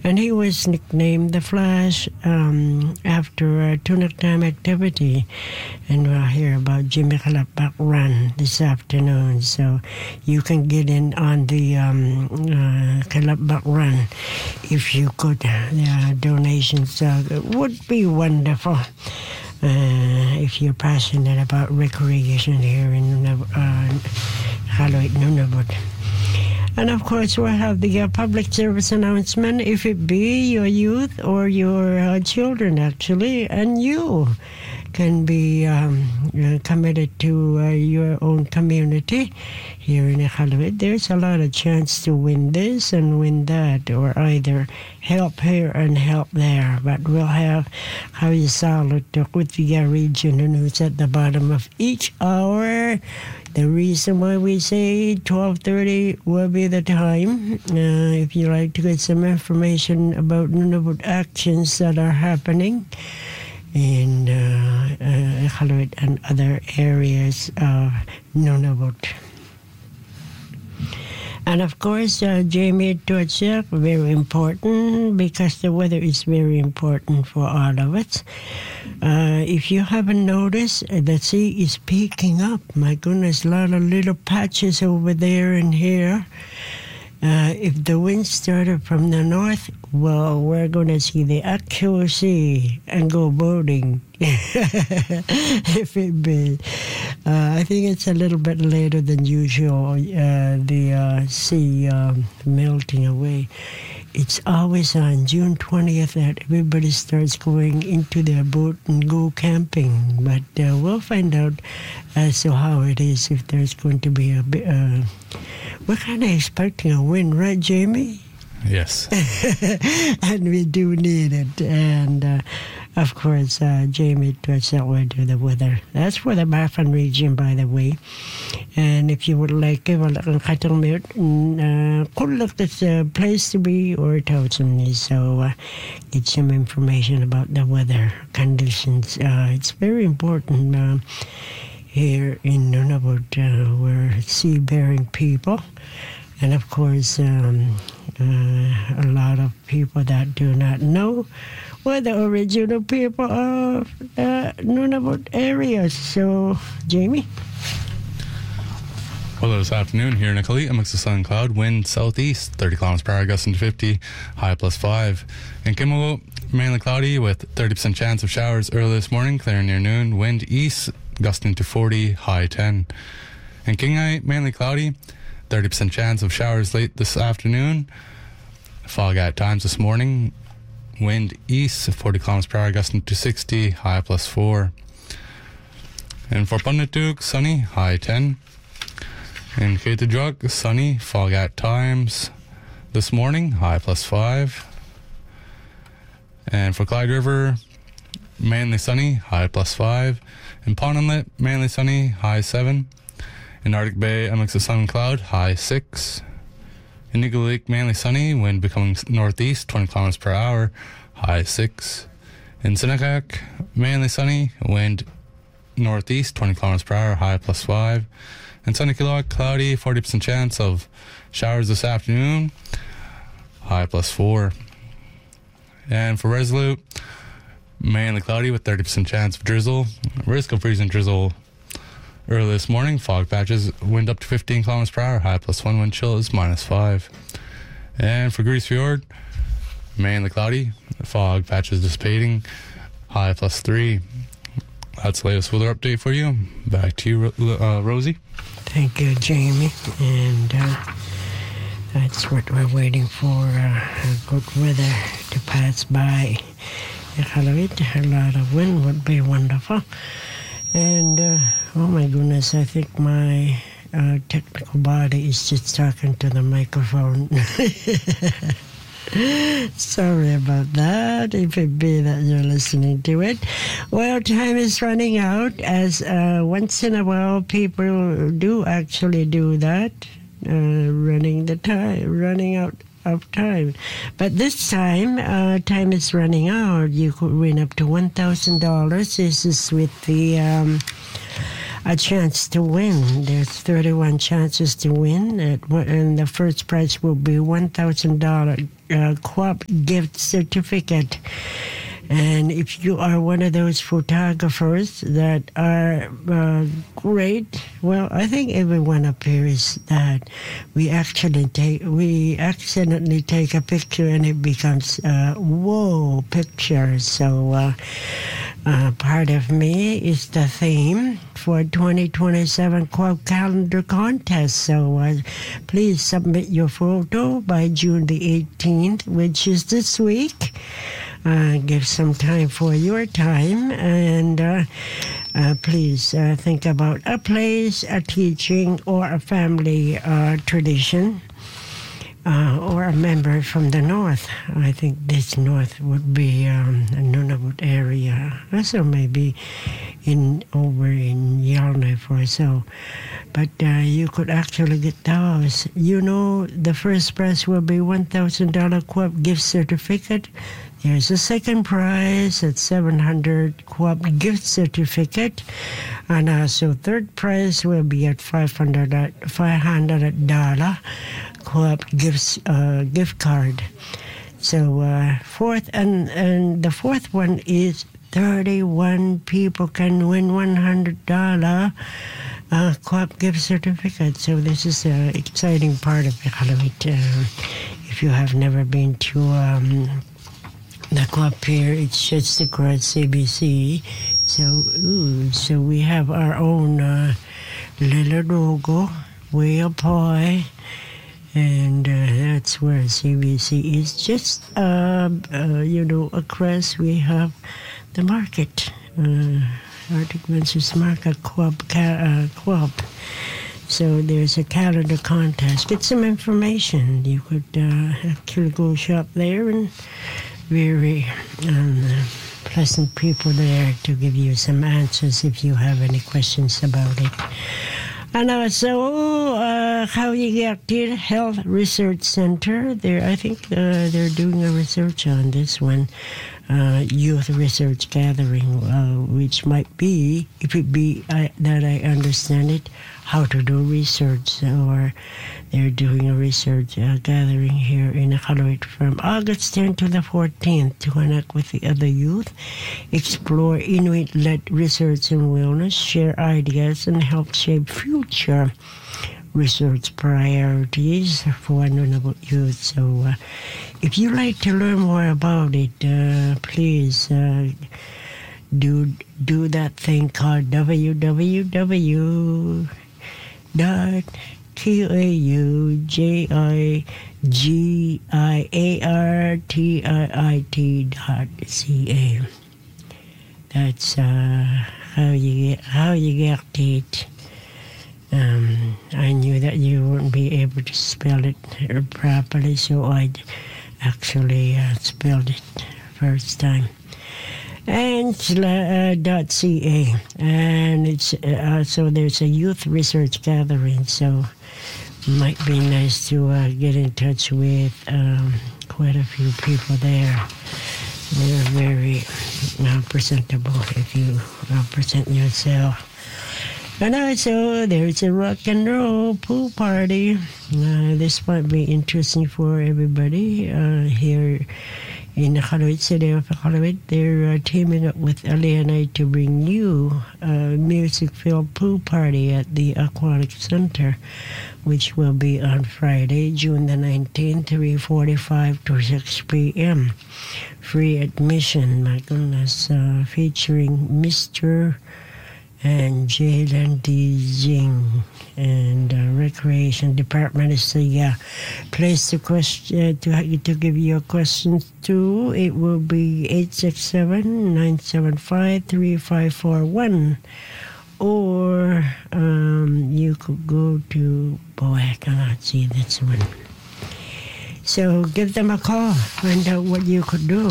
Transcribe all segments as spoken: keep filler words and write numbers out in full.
And he was nicknamed the Flash um, after a tunic time activity. And we'll hear about Jimmy Kalakbak Run this afternoon. So you can get in on the um, uh, Kalakbak Run if you could. Uh, donations uh, would be wonderful. Uh, if you're passionate about recreation here in uh, Iqaluit, Nunavut. And of course, we'll have the uh, public service announcement, if it be your youth or your uh, children, actually, and you can be um, uh, committed to uh, your own community here in Iqaluit. There's a lot of chance to win this and win that, or either help here and help there. But we'll have Javi Salot with the uh, region news at the bottom of each hour. The reason why we say twelve thirty will be the time. Uh, if you like to get some information about Nunavut actions that are happening in uh, uh, Iqaluit and other areas of Nunavut. And of course, uh, Jamie Tuatsak, very important because the weather is very important for all of us. Uh, if you haven't noticed, uh, the sea is peaking up. My goodness, a lot of little patches over there and here. Uh, if the wind started from the north, well, we're going to see the actual sea and go boating. If it be. Uh, I think it's a little bit later than usual, uh, the uh, sea um, melting away. It's always on June twentieth that everybody starts going into their boat and go camping. But uh, we'll find out as to how it is, if there's going to be a bit... Uh, we're kind of expecting a wind, right, Jamie? Yes. And we do need it. And, uh, of course, uh, Jamie touched that way to the weather. That's for the Baffin region, by the way. And if you would like to wala kang katamit, kung look that's a place to be or Towson. So uh, get some information about the weather conditions. Uh, it's very important uh, here in Nunavut. Uh, we're sea-bearing people. And, of course, um, uh, a lot of people that do not know were the original people of uh, Nunavut areas. So, Jamie? Well, this afternoon here in Iqaluit, a mix of sun and cloud, wind southeast, thirty kilometers per hour, gusting to fifty, high plus five. In Kimmelwood, mainly cloudy with thirty percent chance of showers early this morning, clear near noon, wind east, gusting to forty, high ten. In Kingaye, mainly cloudy, thirty percent chance of showers late this afternoon, fog at times this morning, wind east, forty kilometers per hour, gusting to sixty, high plus four. In Fort Punituq, sunny, high ten. In Kaitajuak, sunny, fog at times this morning, high plus five. And for Clyde River, mainly sunny, high plus five. In Pond Inlet, mainly sunny, high seven. In Arctic Bay, a mix of sun and cloud, high six. In Eagle Lake, mainly sunny, wind becoming northeast, twenty kilometers per hour, high six. In Sinakak, mainly sunny, wind northeast, twenty kilometers per hour, high plus five. In Sunny Killock, cloudy, forty percent chance of showers this afternoon, high plus four. And for Resolute, mainly cloudy with thirty percent chance of drizzle, risk of freezing drizzle early this morning, fog patches, wind up to fifteen kilometers per hour, high plus one, wind chill is minus five. And for Grise Fjord, mainly cloudy, fog patches dissipating, high plus three. That's the latest weather update for you. Back to you, uh, Rosie. Thank you, Jamie. And uh, that's what we're waiting for, uh, good weather to pass by. A lot of wind would be wonderful. And, uh, oh my goodness, I think my uh, technical body is just talking to the microphone. Sorry about that, if it be that you're listening to it. Well, time is running out, as uh, once in a while people do actually do that, uh, running the time, running out of time. But this time, uh, time is running out. You could win up to one thousand dollars. This is with the um, a chance to win. There's thirty-one chances to win, and the first prize will be one thousand dollars uh, Co-op gift certificate. And if you are one of those photographers that are uh, great, well, I think everyone up here is that. We actually take, we accidentally take a picture and it becomes a whoa picture. So uh, uh, part of me is the theme for twenty twenty-seven Co-op Calendar Contest. So uh, please submit your photo by June the eighteenth, which is this week. Uh, give some time for your time, and uh, uh, please uh, think about a place, a teaching, or a family uh, tradition, uh, or a member from the north. I think this north would be um, a Nunavut area, also maybe in over in Yellowknife or so. But uh, you could actually get those. You know, the first prize will be one thousand dollars Co-op gift certificate. There's a second prize at seven hundred dollars Co-op gift certificate. And also third prize will be at five hundred dollars Co-op gifts, uh, gift card. So uh, fourth, and, and the fourth one is thirty-one people can win one hundred dollars uh, Co-op gift certificate. So this is an exciting part of Iqaluit. Uh, if you have never been to um, the Co-op here, it's just across C B C. So, ooh, so we have our own uh, little logo way up high, and uh, that's where C B C is. Just, uh, uh, you know, across we have the market, uh, Arctic Ventures Market Co-op. Uh, Co-op. So there's a calendar contest. Get some information. You could uh, actually go shop there, and very um, pleasant people there to give you some answers if you have any questions about it. And also, uh, Qauyuqt'ik Health Research Center. There, I think uh, they're doing a research on this one, uh, youth research gathering, uh, which might be, if it be uh, that I understand it, how to do research, or they're doing a research uh, gathering here in Iqaluit from August tenth to the fourteenth to connect with the other youth, explore Inuit-led research and wellness, share ideas, and help shape future research priorities for Nunavut youth. So uh, if you'd like to learn more about it, uh, please uh, do do that thing called w w w dot Q A U J I G I A R T I I T dot C A. That's uh, how you get how you get it. Um, I knew that you wouldn't be able to spell it properly, so I actually uh, spelled it first time. And uh, .ca, and it's uh, so there's a youth research gathering, so it might be nice to uh, get in touch with um, quite a few people there. They're very uh, presentable if you uh, present yourself. And also, there's a rock and roll pool party. Uh, this might be interesting for everybody uh, here in the Iqaluit city of Iqaluit. They're uh, teaming up with Alienite to bring you a music-filled pool party at the Aquatic Center, which will be on Friday, June the nineteenth, three forty-five to six p.m. Free admission, my goodness, uh, featuring Mister and Jalen D. Jing. And uh, Recreation Department is the uh, place to question to to give your questions to. It will be eight six seven, nine seven five, three five four one, or um, you could go to. Boy, I cannot see this one. So give them a call. Find out what you could do.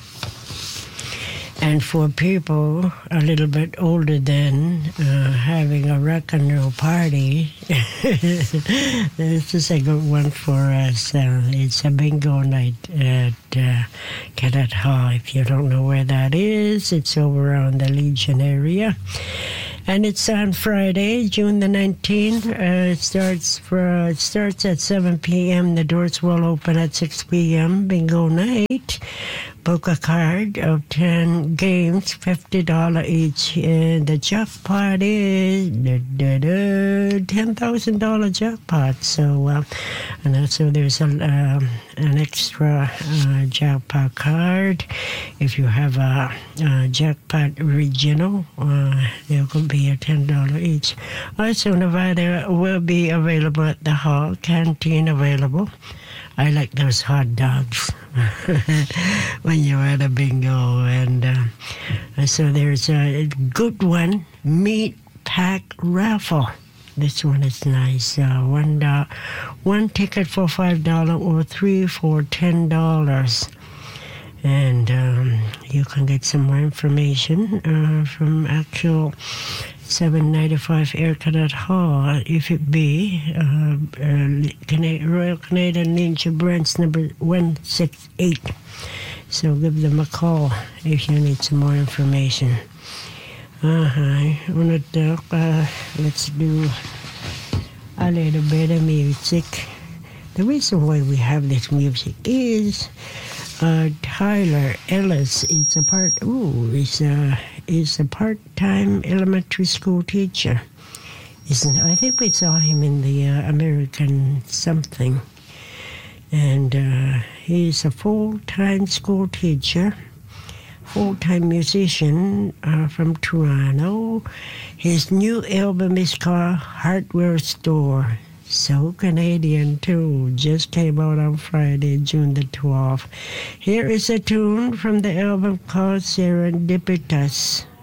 And for people a little bit older than uh, having a rock and roll party, this is a good one for us. Uh, it's a bingo night at uh, Cadet Hall. If you don't know where that is, it's over on the Legion area. And it's on Friday, June the nineteenth. Uh, it starts for it starts at seven p.m. The doors will open at six p.m. Bingo night. Book a card of ten games, fifty dollars each. And the jackpot is da, da, da, ten thousand dollars jackpot. So, uh, and also there's a, um, an extra uh, jackpot card. If you have a, a jackpot original, uh, there could be a ten dollars each. Also, Nevada will be available at the hall, canteen available. I like those hot dogs when you're at a bingo. And uh, so there's a good one, meat pack raffle. This one is nice. Uh, one, do- one ticket for five dollars or three for ten dollars. And um, you can get some more information uh, from actual seven ninety-five Air Cadet Hall, if it be uh, uh, Royal Canadian Ninja Branch number one six eight. So give them a call if you need some more information. Uh-huh. Uh, let's do a little bit of music. The reason why we have this music is uh, Tyler Ellis. It's a part. Ooh, it's a is a part-time elementary school teacher. Isn't I think we saw him in the uh, American something, and uh, he's a full-time school teacher, full-time musician uh, from Toronto. His new album is called Hardware Store. So Canadian too. Just came out on Friday, June the twelfth. Here is a tune from the album called Serendipitous.